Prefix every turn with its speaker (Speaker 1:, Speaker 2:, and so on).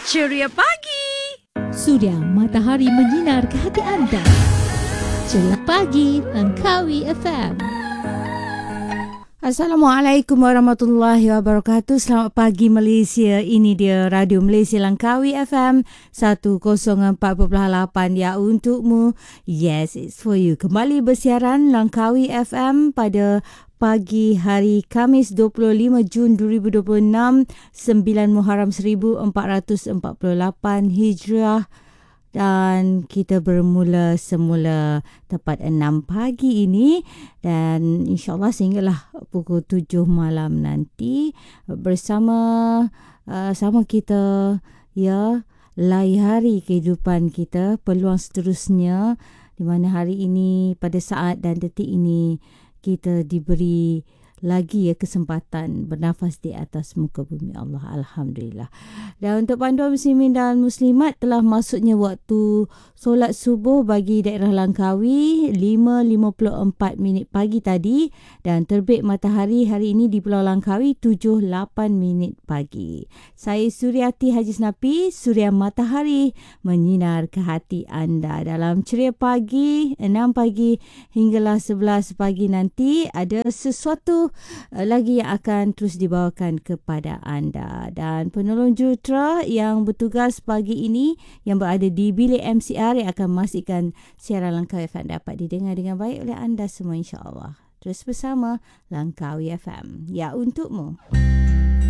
Speaker 1: Ceria pagi.
Speaker 2: Suria matahari menyinar ke hati anda. Ceria pagi Langkawi FM.
Speaker 3: Assalamualaikum warahmatullahi wabarakatuh. Selamat pagi Malaysia. Ini dia Radio Malaysia Langkawi FM 104.8 ya untukmu. Yes, it's for you. Kembali bersiaran Langkawi FM pada pagi hari Khamis 25 Jun 2026, 9 Muharram 1448 Hijrah. Dan kita bermula semula tepat 6 pagi ini dan insyaAllah sehinggalah pukul 7 malam nanti bersama sama kita ya layari kehidupan kita, peluang seterusnya di mana hari ini pada saat dan detik ini kita diberi lagi ya kesempatan bernafas di atas muka bumi Allah. Alhamdulillah. Dan untuk panduan muslimin dan muslimat telah masuknya waktu solat subuh bagi daerah Langkawi 5.54 minit pagi tadi dan terbit matahari hari ini di Pulau Langkawi 7.8 minit pagi. Saya Suriati Haji Snapi, Suria Matahari menyinar ke hati anda dalam ceria pagi 6 pagi hinggalah 11 pagi nanti ada sesuatu lagi yang akan terus dibawakan kepada anda dan penolong jurutera yang bertugas pagi ini yang berada di bilik MCR yang akan memastikan siaran Langkawi FM dapat didengar dengan baik oleh anda semua insya-Allah. Terus bersama Langkawi FM ya untukmu.